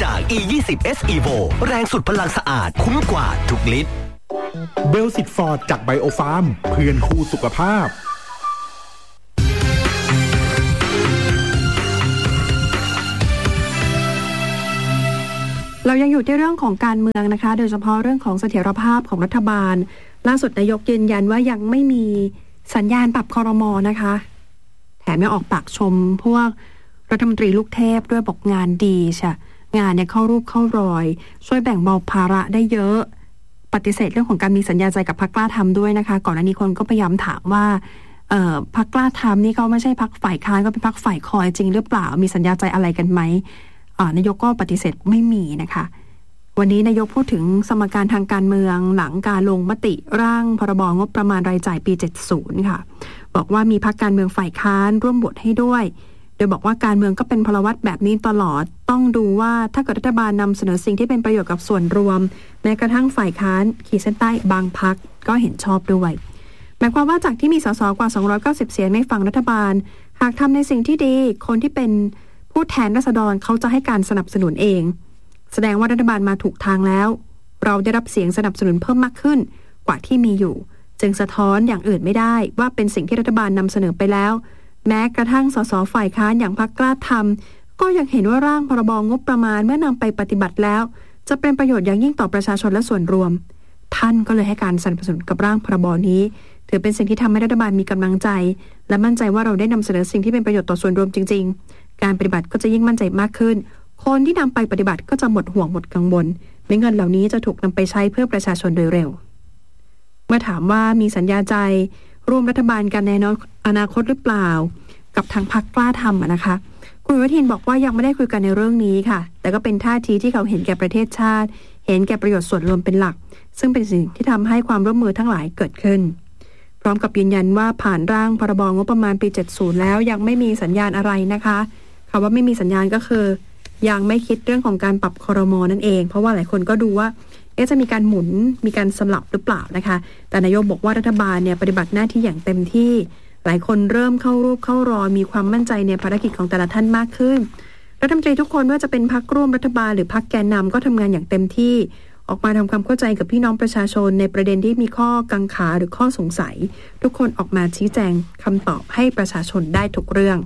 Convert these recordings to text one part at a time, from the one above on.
จาก E20S Evo แรงสุดพลังสะอาดคุ้มกว่าทุกลิตรเบลสิตฟอร์ดจากไบโอฟาร์มเพื่อนคู่สุขภาพเรายังอยู่ที่เรื่องของการเมืองนะคะโดยเฉพาะเรื่องของเสถียรภาพของรัฐบาลล่าสุดนายกยืนยันว่ายังไม่มีสัญญาณปรับครม.นะคะแถมยังออกปากชมพวกรัฐมนตรีลูกเทพด้วยบอกงานดีใช่งานเนี่ยเข้ารูปเข้ารอยช่วยแบ่งเบาภาระได้เยอะปฏิเสธเรื่องของการมีสัญญาใจกับพรรคกล้าทำด้วยนะคะก่อนหน้านี้คนก็พยายามถามว่าพรรคกล้าทำนี่เขาไม่ใช่พรรคฝ่ายค้านก็เป็นพรรคฝ่ายคอยจริงหรือเปล่ามีสัญญาใจอะไรกันไหมนายกก็ปฏิเสธไม่มีนะคะวันนี้นายกพูดถึงสมการทางการเมืองหลังการลงมติร่างพรบงบประมาณรายจ่ายปี70ค่ะบอกว่ามีพรรคการเมืองฝ่ายค้านร่วมบทให้ด้วยโดยบอกว่าการเมืองก็เป็นพลวัตแบบนี้ตลอดต้องดูว่าถ้าเกิดรัฐบาลนำเสนอสิ่งที่เป็นประโยชน์กับส่วนรวมแม้กระทั่งฝ่ายค้านขีดเส้นใต้บางพรรคก็เห็นชอบด้วยหมายความว่าจากที่มีสสกว่า290เสียงในฝั่งรัฐบาลหากทำในสิ่งที่ดีคนที่เป็นผู้แทนราษฎรเขาจะให้การสนับสนุนเองแสดงว่ารัฐบาลมาถูกทางแล้วเราได้รับเสียงสนับสนุนเพิ่มมากขึ้นกว่าที่มีอยู่จึงสะท้อนอย่างอื่นไม่ได้ว่าเป็นสิ่งที่รัฐบาลนำเสนอไปแล้วแม้กระทั่งสสฝ่ายค้านอย่างพรรคกล้าทำก็ยังเห็นว่าร่างพรบงบประมาณเมื่อนำไปปฏิบัติแล้วจะเป็นประโยชน์อย่างยิ่งต่อประชาชนและส่วนรวมท่านก็เลยให้การสนับสนุนกับร่างพรบนี้ถือเป็นสิ่งที่ทำให้รัฐบาลมีกำลังใจและมั่นใจว่าเราได้นำเสนอสิ่งที่เป็นประโยชน์ต่อส่วนรวมจริงๆการปฏิบัติก็จะยิ่งมั่นใจมากขึ้นคนที่นำไปปฏิบัติก็จะหมดห่วงหมดกังวลและเงินเหล่านี้จะถูกนำไปใช้เพื่อประชาชนโดยเร็วเมื่อถามว่ามีสัญญาใจร่วมรัฐบาลกันในอนาคตหรือเปล่ากับทางพรรคกล้าทำนะคะคุณอนุทินบอกว่ายังไม่ได้คุยกันในเรื่องนี้ค่ะแต่ก็เป็นท่าทีที่เขาเห็นแก่ประเทศชาติเห็นแก่ประโยชน์ส่วนรวมเป็นหลักซึ่งเป็นสิ่งที่ทำให้ความร่วมมือทั้งหลายเกิดขึ้นพร้อมกับยืนยันว่าผ่านร่างพรบงบประมาณปี70แล้วยังไม่มีสัญญาณอะไรนะคะคำว่าไม่มีสัญญาณก็คือยังไม่คิดเรื่องของการปรับครม.นั่นเองเพราะว่าหลายคนก็ดูว่าจะมีการหมุนมีการสลับหรือเปล่านะคะแต่นายกบอกว่ารัฐบาลเนี่ยปฏิบัติหน้าที่อย่างเต็มที่หลายคนเริ่มเข้ารูปเข้ารอยมีความมั่นใจในภารกิจของแต่ละท่านมากขึ้นรัฐมนตรีทุกคนไม่ว่าจะเป็นพรรคร่วมรัฐบาลหรือพรรคแกนนำก็ทำงานอย่างเต็มที่ออกมาทำความเข้าใจกับพี่น้องประชาชนในประเด็นที่มีข้อกังขาหรือข้อสงสัยทุกคนออกมาชี้แจงคำตอบให้ประชาชนได้ทุกเรื่อง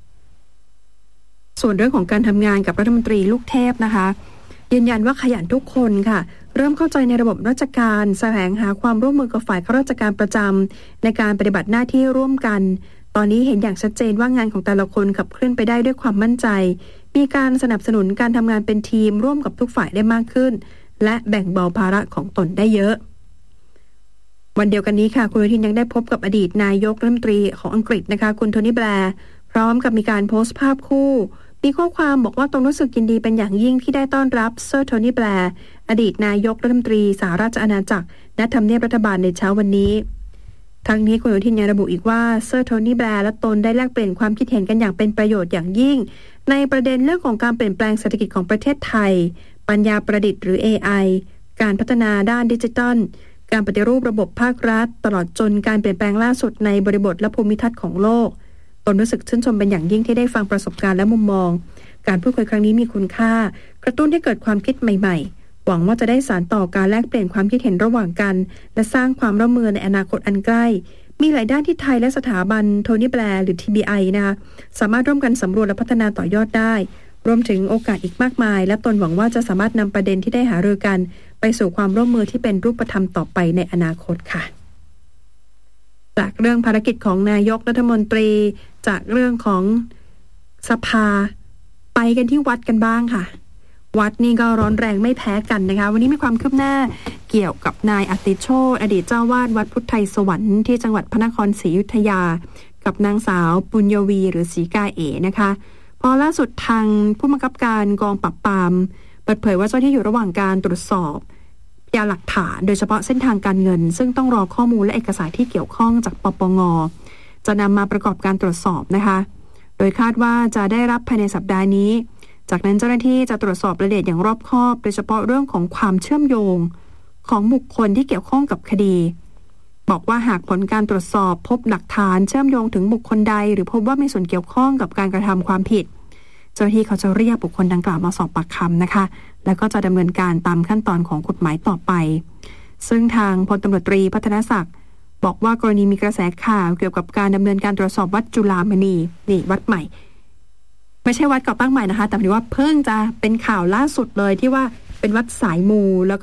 ส่วนเรื่องของการทำงานกับรัฐมนตรีลูกเทพนะคะยืนยันว่าขยันทุกคนค่ะเริ่มเข้าใจในระบบราชการแสวงหาความร่วมมือกับฝ่ายข้าราชการประจำในการปฏิบัติหน้าที่ร่วมกันตอนนี้เห็นอย่างชัดเจนว่างานของแต่ละคนขับเคลื่อนไปได้ด้วยความมั่นใจมีการสนับสนุนการทำงานเป็นทีมร่วมกับทุกฝ่ายได้มากขึ้นและแบ่งเบาภาระของตนได้เยอะวันเดียวกันนี้ค่ะคุณอนุทินยังได้พบกับอดีตนายกรัฐมนตรีของอังกฤษนะคะคุณโทนี่แบร์พร้อมกับมีการโพสต์ภาพคู่มีข้อความบอกว่าตนรู้สึกยินดีเป็นอย่างยิ่งที่ได้ต้อนรับเซอร์โทนี่แบร์อดีตนายกรัฐมนตรีสหราชอาณาจักรณทำเนียบรัฐบาลในเช้าวันนี้ทั้งนี้คุณอนุทินยังระบุอีกว่าเซอร์โทนี่แบร์และตนได้แลกเปลี่ยนความคิดเห็นกันอย่างเป็นประโยชน์อย่างยิ่งในประเด็นเรื่องของการเปลี่ยนแปลงเศรษฐกิจของประเทศไทยปัญญาประดิษฐ์หรือ AI การพัฒนาด้านดิจิทัลการปฏิรูประบบภาครัฐตลอดจนการเปลี่ยนแปลงล่าสุดในบริบทและภูมิทัศน์ของโลกตนรู้สึกชื่นชมเป็นอย่างยิ่งที่ได้ฟังประสบการณ์และมุมมองการพูดคุยครั้งนี้มีคุณค่ากระตุ้นให้เกิดความคิดใหม่ๆหวังว่าจะได้สานต่อการแลกเปลี่ยนความคิดเห็นระหว่างกันและสร้างความร่วมมือในอนาคตอันใกล้มีหลายด้านที่ไทยและสถาบันโทนี่แบร์หรือ TBI นะคะสามารถร่วมกันสำรวจและพัฒนาต่อยอดได้รวมถึงโอกาสอีกมากมายและตนหวังว่าจะสามารถนำประเด็นที่ได้หารือกันไปสู่ความร่วมมือที่เป็นรูปธรรมต่อไปในอนาคตค่ะจากเรื่องภารกิจของนายกรัฐมนตรีจากเรื่องของสภาไปกันที่วัดกันบ้างค่ะวัดนี่ก็ร้อนแรงไม่แพ้กันนะคะวันนี้มีความคืบหน้าเกี่ยวกับนายอติโชติอดีตเจ้าวาดวัดพุทธไทยสวรรค์ที่จังหวัดพระนครศรีอยุธยากับนางสาวปุญญวีหรือศรีกาเอ๋นะคะพอล่าสุดทางผู้บังคับการกองปราบปรามเปิดเผยว่าเจ้าที่อยู่ระหว่างการตรวจสอบพยานหลักฐานโดยเฉพาะเส้นทางการเงินซึ่งต้องรอข้อมูลและเอกสารที่เกี่ยวข้องจากปปง.จะนำมาประกอบการตรวจสอบนะคะโดยคาดว่าจะได้รับภายในสัปดาห์นี้จากนั้นเจ้าหน้าที่จะตรวจสอบรายละเอียดอย่างรอบคอบโดยเฉพาะเรื่องของความเชื่อมโยงของบุคคลที่เกี่ยวข้องกับคดีบอกว่าหากผลการตรวจสอบพบหลักฐานเชื่อมโยงถึงบุคคลใดหรือพบว่ามีส่วนเกี่ยวข้องกับการกระทำความผิดเจ้าหน้าที่เขาจะเรียกบุคคลดังกล่าวมาสอบปากคำนะคะแล้วก็จะดำเนินการตามขั้นตอนของกฎหมายต่อไปซึ่งทางพลตำรวจตรีพัฒนศักดิ์บอกว่ากรณีมีกระแสข่าวเกี่ยวกับการดำเนินการตรวจสอบวัดจุฬามณีนี่วัดใหม่ไม่ใช่วัดก่อตั้งใหม่นะคะแต่หมายถึงว่าเพิ่งจะเป็นข่าวล่าสุดเลยที่ว่าเป็นวัดสายมูแล้ว